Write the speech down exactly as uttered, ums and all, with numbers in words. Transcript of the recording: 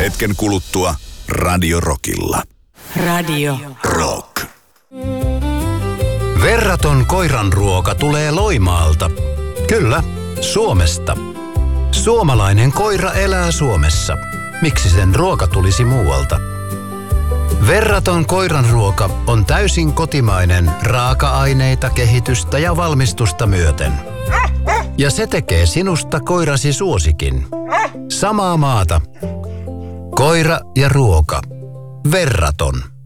Hetken kuluttua Radio Rockilla. Radio Rock. Verraton koiranruoka tulee Loimaalta. Kyllä, Suomesta. Suomalainen koira elää Suomessa. Miksi sen ruoka tulisi muualta? Verraton koiranruoka on täysin kotimainen raaka-aineita, kehitystä ja valmistusta myöten. Ja se tekee sinusta koirasi suosikin. Samaa maata. Koira ja ruoka. Verraton.